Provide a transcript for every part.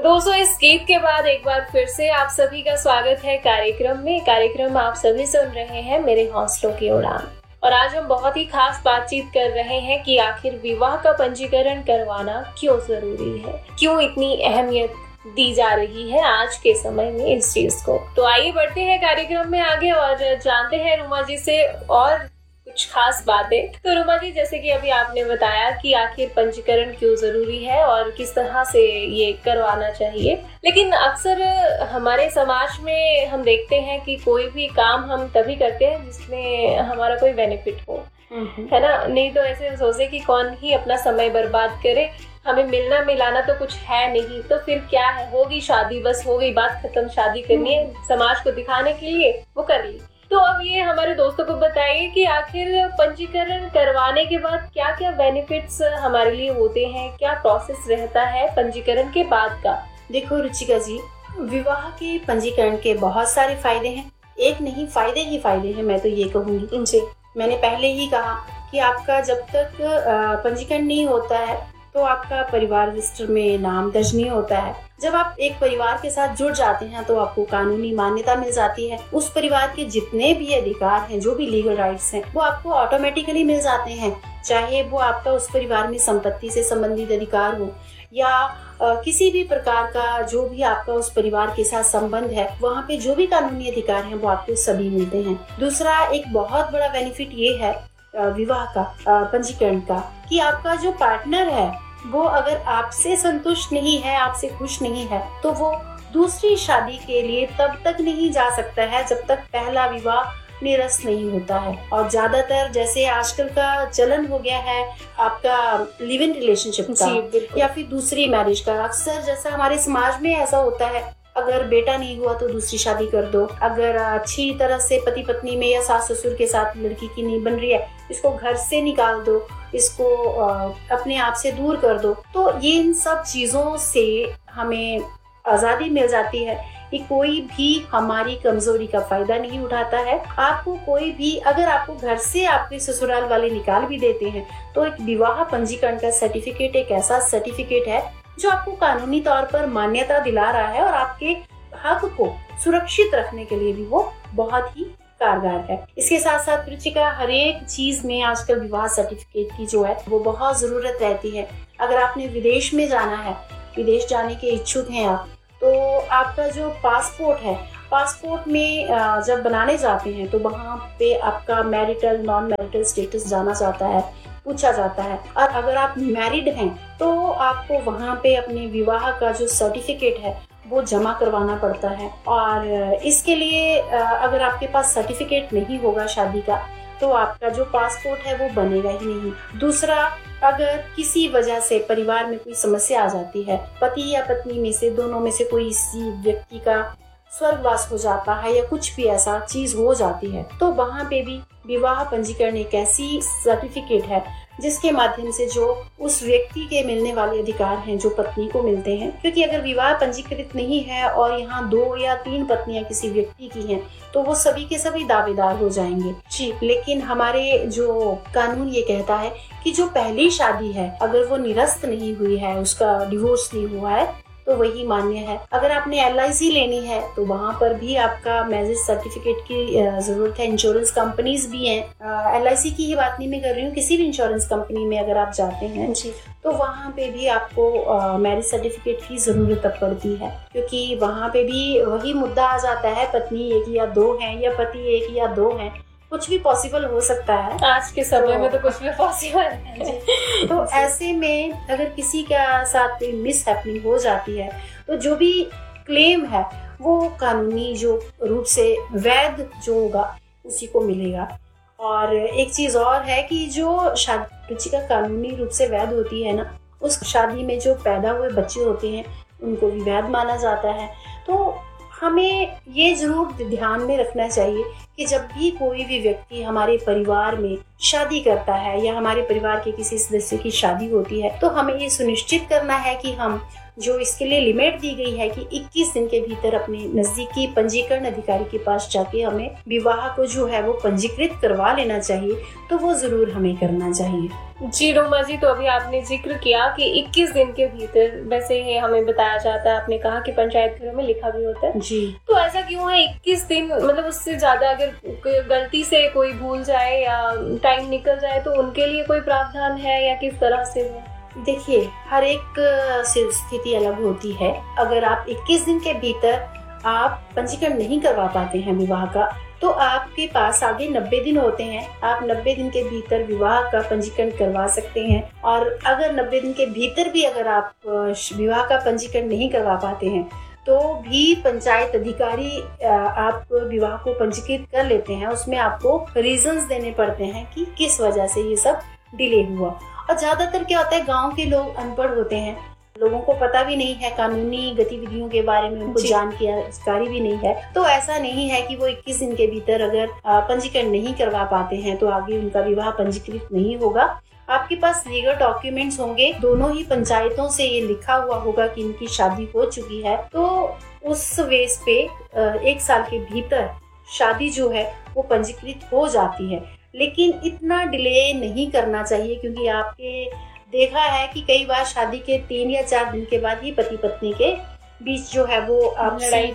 दोस्तों, इस गीत के बाद एक बार फिर से आप सभी का स्वागत है कार्यक्रम में। कार्यक्रम आप सभी सुन रहे हैं मेरे हौसलों की उड़ान, और आज हम बहुत ही खास बातचीत कर रहे हैं कि आखिर विवाह का पंजीकरण करवाना क्यों जरूरी है, क्यों इतनी अहमियत दी जा रही है आज के समय में इस चीज को। तो आइए बढ़ते हैं कार्यक्रम में आगे और जानते हैं रुमा जी से और कुछ खास बातें। तो रुमा जी, जैसे कि अभी आपने बताया कि आखिर पंजीकरण क्यों जरूरी है और किस तरह से ये करवाना चाहिए, लेकिन अक्सर हमारे समाज में हम देखते हैं कि कोई भी काम हम तभी करते हैं जिसमें हमारा कोई बेनिफिट हो, है ना। नहीं तो ऐसे सोचे कि कौन ही अपना समय बर्बाद करे, हमें मिलना मिलाना तो कुछ है नहीं, तो फिर क्या है, होगी शादी, बस हो गई बात खत्म, शादी करनी है समाज को दिखाने के लिए, वो कर ली। तो अब ये हमारे दोस्तों को बताइए कि आखिर पंजीकरण करवाने के बाद क्या क्या बेनिफिट्स हमारे लिए होते हैं, क्या प्रोसेस रहता है पंजीकरण के बाद का। देखो रुचिका जी, विवाह के पंजीकरण के बहुत सारे फायदे हैं, एक नहीं फायदे ही फायदे हैं, मैं तो ये कहूंगी। जी, मैंने पहले ही कहा कि आपका जब तक पंजीकरण नहीं होता है तो आपका परिवार रजिस्टर में नाम दर्ज नहीं होता है। जब आप एक परिवार के साथ जुड़ जाते हैं तो आपको कानूनी मान्यता मिल जाती है। उस परिवार के जितने भी अधिकार हैं, जो भी लीगल राइट्स हैं, वो आपको ऑटोमेटिकली मिल जाते हैं। चाहे वो आपका उस परिवार में संपत्ति से संबंधित अधिकार हो या किसी भी प्रकार का जो भी आपका उस परिवार के साथ संबंध है, वहाँ पे जो भी कानूनी अधिकार हैं वो आपको सभी मिलते हैं। दूसरा एक बहुत बड़ा बेनिफिट ये है विवाह का पंजीकरण का, कि आपका जो पार्टनर है वो अगर आपसे संतुष्ट नहीं है, आपसे खुश नहीं है, तो वो दूसरी शादी के लिए तब तक नहीं जा सकता है जब तक पहला विवाह निरस्त नहीं होता है। और ज्यादातर जैसे आजकल का चलन हो गया है आपका लिव इन रिलेशनशिप का या फिर दूसरी मैरिज का, अक्सर जैसा हमारे समाज में ऐसा होता है, अगर बेटा नहीं हुआ तो दूसरी शादी कर दो, अगर अच्छी तरह से पति पत्नी में या सास ससुर के साथ लड़की की नहीं बन रही है, इसको घर से निकाल दो, इसको अपने आप से दूर कर दो। तो ये इन सब चीजों से हमें आजादी मिल जाती है कि कोई भी हमारी कमजोरी का फायदा नहीं उठाता है। आपको कोई भी, अगर आपको घर से आपके ससुराल वाले निकाल भी देते हैं तो एक विवाह पंजीकरण का सर्टिफिकेट एक ऐसा सर्टिफिकेट है जो आपको कानूनी तौर पर मान्यता दिला रहा है और आपके हक को सुरक्षित रखने के लिए भी वो बहुत ही कारगर है। इसके साथ साथ रुचिका, हर एक चीज में आजकल विवाह सर्टिफिकेट की जो है वो बहुत जरूरत रहती है। अगर आपने विदेश में जाना है, विदेश जाने के इच्छुक हैं आप, तो आपका जो पासपोर्ट है, पासपोर्ट में जब बनाने जाते हैं तो वहाँ पे आपका मैरिटल नॉन मैरिटल स्टेटस जाना जाता है, पूछा जाता है। और अगर आप मैरिड हैं तो आपको वहाँ पे अपने विवाह का जो सर्टिफिकेट है वो जमा करवाना पड़ता है। और इसके लिए अगर आपके पास सर्टिफिकेट नहीं होगा शादी का तो आपका जो पासपोर्ट है वो बनेगा ही नहीं। दूसरा, अगर किसी वजह से परिवार में कोई समस्या आ जाती है, पति या पत्नी में से दोनों में से कोई इसी व्यक्ति का स्वर्गवास हो जाता है या कुछ भी ऐसा चीज हो जाती है, तो वहाँ पे भी विवाह पंजीकरण एक ऐसी सर्टिफिकेट है जिसके माध्यम से जो उस व्यक्ति के मिलने वाले अधिकार हैं जो पत्नी को मिलते हैं। क्योंकि अगर विवाह पंजीकृत नहीं है और यहाँ 2 या 3 पत्नियां किसी व्यक्ति की हैं तो वो सभी के सभी दावेदार हो जाएंगे जी। लेकिन हमारे जो कानून ये कहता है कि जो पहली शादी है अगर वो निरस्त नहीं हुई है, उसका डिवोर्स नहीं हुआ है, तो वही मान्य है। अगर आपने LIC लेनी है तो वहाँ पर भी आपका मैरिज सर्टिफिकेट की जरूरत है। इंश्योरेंस कंपनीज भी हैं, LIC की ही बात नहीं मैं कर रही हूँ, किसी भी इंश्योरेंस कंपनी में अगर आप जाते हैं जी तो वहाँ पे भी आपको मैरिज सर्टिफिकेट की जरूरत पड़ती है। क्योंकि वहाँ पे भी वही मुद्दा आ जाता है, पत्नी 1 या 2 है या पति 1 या 2 है, कुछ भी पॉसिबल हो सकता है आज के समय में, तो कुछ भी पॉसिबल है। तो ऐसे में अगर किसी का साथ कोई मिस हैपनिंग हो जाती है तो जो भी क्लेम है वो कानूनी जो रूप से वैध जो होगा उसी को मिलेगा। और एक चीज और है कि जो शादी रुचिका कानूनी रूप से वैध होती है ना, उस शादी में जो पैदा हुए बच्चे होते हैं उनको भी वैध माना जाता है। तो हमें ये जरूर ध्यान में रखना चाहिए कि जब भी कोई भी व्यक्ति हमारे परिवार में शादी करता है या हमारे परिवार के किसी सदस्य की शादी होती है, तो हमें ये सुनिश्चित करना है कि हम जो इसके लिए लिमिट दी गई है कि 21 दिन के भीतर अपने नजदीकी पंजीकरण अधिकारी के पास जाके हमें विवाह को जो है वो पंजीकृत करवा लेना चाहिए, तो वो जरूर हमें करना चाहिए। जी रोमा जी, तो अभी आपने जिक्र किया कि 21 दिन के भीतर वैसे ही हमें बताया जाता है, आपने कहा कि पंचायत घरों में लिखा भी होता है जी। तो ऐसा क्यों है 21 दिन? मतलब उससे ज्यादा अगर गलती से कोई भूल जाए या टाइम निकल जाए तो उनके लिए कोई प्रावधान है या किस तरह से वो? देखिए, हर एक स्थिति अलग होती है। अगर आप 21 दिन के भीतर आप पंजीकरण नहीं करवा पाते हैं विवाह का, तो आपके पास आगे 90 दिन होते हैं। आप 90 दिन के भीतर विवाह का पंजीकरण करवा सकते हैं। और अगर 90 दिन के भीतर भी अगर आप विवाह का पंजीकरण नहीं करवा पाते हैं, तो भी पंचायत अधिकारी आप विवाह को पंजीकृत कर लेते हैं। उसमें आपको रीजंस देने पड़ते हैं कि किस वजह से ये सब डिले हुआ। और ज्यादातर क्या होता है, गांव के लोग अनपढ़ होते हैं, लोगों को पता भी नहीं है कानूनी गतिविधियों के बारे में, उनको जानकारी भी नहीं है। तो ऐसा नहीं है कि वो 21 दिन के भीतर अगर पंजीकरण नहीं करवा पाते हैं तो आगे उनका विवाह पंजीकृत नहीं होगा। आपके पास लीगल डॉक्यूमेंट्स होंगे, दोनों ही पंचायतों से ये लिखा हुआ होगा कि इनकी शादी हो चुकी है, तो उस बेस पे 1 साल के भीतर शादी जो है वो पंजीकृत हो जाती है। लेकिन इतना डिले नहीं करना चाहिए, क्योंकि आपके देखा है कि कई बार शादी के 3 या 4 दिन के बाद ही पति पत्नी के बीच जो है वो लड़ाई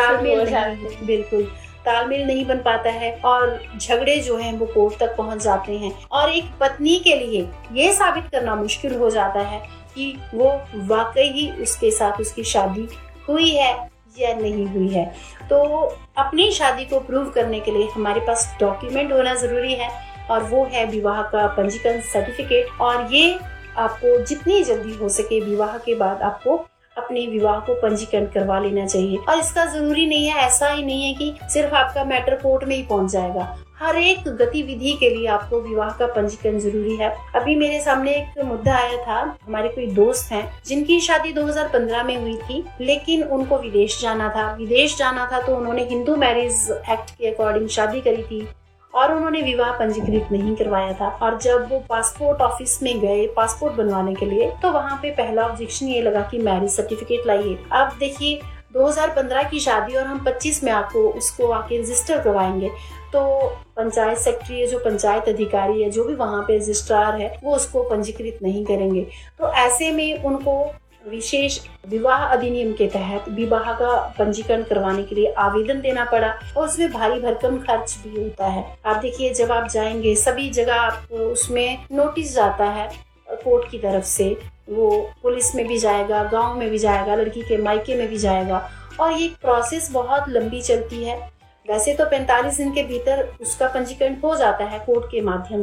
झगड़े बिल्कुल तालमेल नहीं बन पाता है और झगड़े जो हैं वो कोर्ट तक पहुंच जाते हैं। और एक पत्नी के लिए ये साबित करना मुश्किल हो जाता है कि वो वाकई ही उसके साथ उसकी शादी हुई है या नहीं हुई है। तो अपनी शादी को प्रूव करने के लिए हमारे पास डॉक्यूमेंट होना जरूरी है, और वो है विवाह का पंजीकरण सर्टिफिकेट। और ये आपको जितनी जल्दी हो सके विवाह के बाद आपको अपने विवाह को पंजीकरण करवा लेना चाहिए। और इसका जरूरी नहीं है, ऐसा ही नहीं है कि सिर्फ आपका मैटर कोर्ट में ही पहुंच जाएगा। हर एक गतिविधि के लिए आपको विवाह का पंजीकरण जरूरी है। अभी मेरे सामने एक मुद्दा आया था, हमारे कोई दोस्त हैं जिनकी शादी 2015 में हुई थी, लेकिन उनको विदेश जाना था तो उन्होंने हिंदू मैरिज एक्ट के अकॉर्डिंग शादी करी थी और उन्होंने विवाह पंजीकृत नहीं करवाया था। और जब वो पासपोर्ट ऑफिस में गए पासपोर्ट बनवाने के लिए, तो वहाँ पे पहला ऑब्जेक्शन ये लगा कि मैरिज सर्टिफिकेट लाइए। अब देखिए 2015 की शादी और हम 25 में आपको उसको आके रजिस्टर करवाएंगे, तो पंचायत सेक्रेटरी जो पंचायत अधिकारी है, जो भी वहाँ पे रजिस्ट्रार है, वो उसको पंजीकृत नहीं करेंगे। तो ऐसे में उनको विशेष विवाह अधिनियम के तहत विवाह का पंजीकरण करवाने के लिए आवेदन देना पड़ा, और उसमें भारी भरकम खर्च भी होता है। आप देखिए, जब आप जाएंगे सभी जगह आपको उसमें नोटिस जाता है कोर्ट की तरफ से, वो पुलिस में भी जाएगा, गांव में भी जाएगा, लड़की के मायके में भी जाएगा, और ये प्रोसेस बहुत लंबी चलती है। वैसे तो 45 दिन के भीतर उसका पंजीकरण हो जाता है कोर्ट के माध्यम